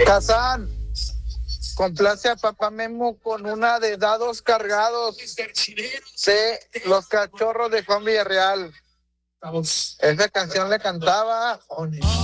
Kazán, complace a Papá Memo con una de Dados Cargados de Los Cachorros de Juan Villarreal. Esa canción le cantaba